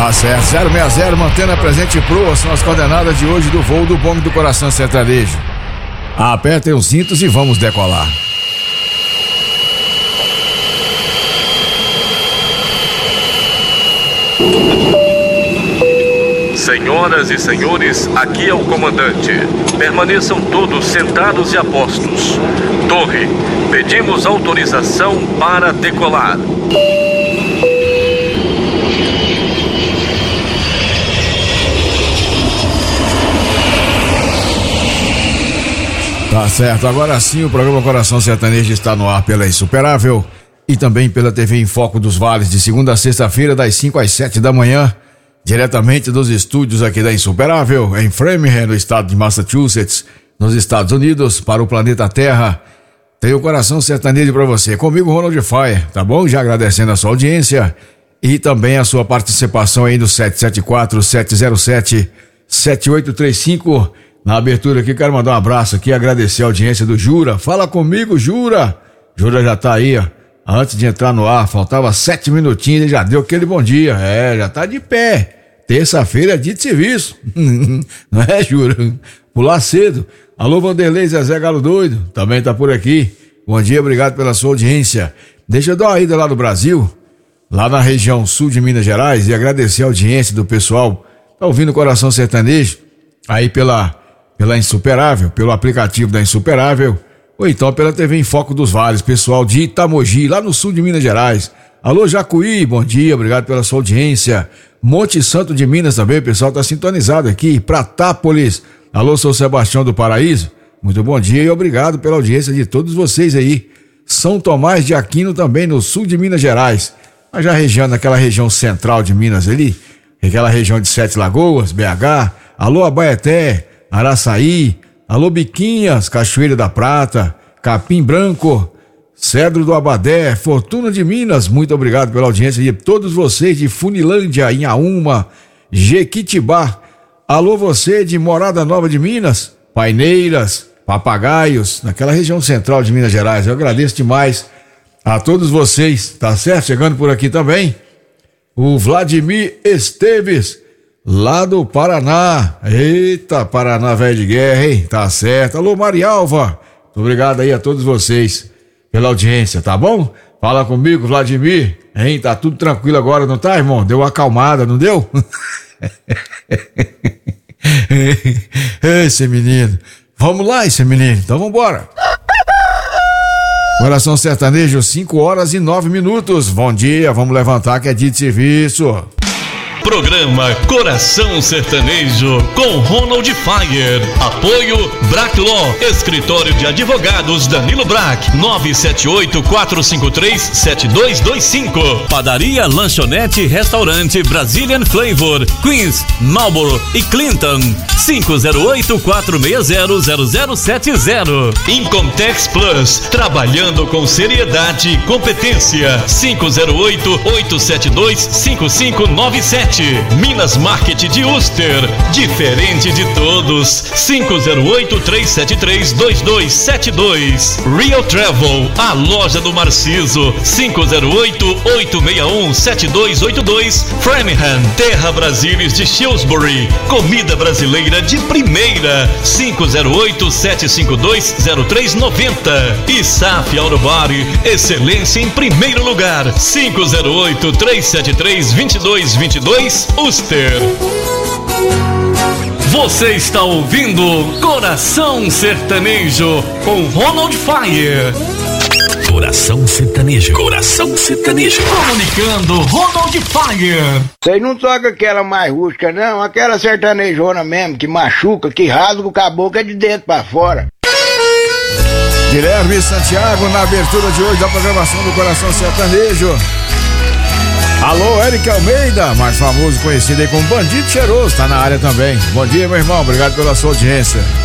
Tá certo, 060, Mantena Presente Proa são as coordenadas de hoje do voo do Bonde do Coração Sertanejo. Apertem os cintos e vamos decolar. Senhoras e senhores, aqui é o comandante. Permaneçam todos sentados e a postos. Torre, pedimos autorização para decolar. Tá certo, agora sim o programa Coração Sertanejo está no ar pela Insuperável e também pela TV em Foco dos Vales, de segunda a sexta-feira, das 5 às 7 da manhã, diretamente dos estúdios aqui da Insuperável, em Framingham, no estado de Massachusetts, nos Estados Unidos, para o planeta Terra. Tem o Coração Sertanejo para você, comigo Ronald Fire, tá bom? Já agradecendo a sua audiência e também a sua participação aí no 774-707-7835. Na abertura aqui, quero mandar um abraço aqui, agradecer a audiência do Jura. Fala comigo, Jura. Jura já tá aí, ó. Antes de entrar no ar, faltava 7 minutinhos e já deu aquele bom dia. Já tá de pé. Terça-feira é dia de serviço. Não é, Jura? Pular cedo. Alô, Vanderlei Zezé Galo Doido, também tá por aqui. Bom dia, obrigado pela sua audiência. Deixa eu dar uma ida lá no Brasil, lá na região sul de Minas Gerais, e agradecer a audiência do pessoal. Tá ouvindo o Coração Sertanejo? Aí pela Insuperável, pelo aplicativo da Insuperável, ou então pela TV em Foco dos Vales, pessoal de Itamogi, lá no sul de Minas Gerais. Alô, Jacuí, bom dia, obrigado pela sua audiência. Monte Santo de Minas também, o pessoal tá sintonizado aqui. Pratápolis, alô, São Sebastião do Paraíso, muito bom dia e obrigado pela audiência de todos vocês aí. São Tomás de Aquino também, no sul de Minas Gerais, mas já naquela região central de Minas ali, aquela região de Sete Lagoas, BH, alô, Abaeté, Araçaí, alô, Biquinhas, Cachoeira da Prata, Capim Branco, Cedro do Abadé, Fortuna de Minas, muito obrigado pela audiência de todos vocês de Funilândia, Inhaúma, Jequitibá, alô você de Morada Nova de Minas, Paineiras, Papagaios, naquela região central de Minas Gerais. Eu agradeço demais a todos vocês, tá certo? Chegando por aqui também, o Vladimir Esteves, lá do Paraná. Eita, Paraná velho de guerra, hein? Tá certo. Alô, Marialva. Muito obrigado aí a todos vocês pela audiência, tá bom? Fala comigo, Vladimir. Hein? Tá tudo tranquilo agora, não tá, irmão? Deu uma acalmada, não deu? Esse menino. Vamos lá, esse menino. Então vambora. Coração Sertanejo, 5h09. Bom dia, vamos levantar que é dia de serviço. Programa Coração Sertanejo com Ronald Fire. Apoio Brack Law, Escritório de Advogados Danilo Brack, 978-453-7225. Padaria, Lanchonete e Restaurante Brazilian Flavor, Queens, Marlboro e Clinton, 508-460-0070. Incomtex Plus, trabalhando com seriedade e competência, 508-872-5597. Minas Market de Uster, diferente de todos, 508-373-2272. Real Travel, a loja do Marciso, 508-861-7282. Framingham, Terra Brasilis de Shrewsbury, comida brasileira de primeira, 508-752-0390. E SAF Autobody, excelência em primeiro lugar, 508-373-2222. Uster. Você está ouvindo Coração Sertanejo com Ronald Fire. Coração Sertanejo. Coração Sertanejo. Comunicando Ronald Fire. Vocês não tocam aquela mais rústica, não? Aquela sertanejona mesmo, que machuca, que rasga o caboclo é de dentro pra fora. Guilherme Santiago na abertura de hoje da programação do Coração Sertanejo. Alô, Eric Almeida, mais famoso, conhecido aí como Bandido Cheiroso, tá na área também. Bom dia, meu irmão, obrigado pela sua audiência.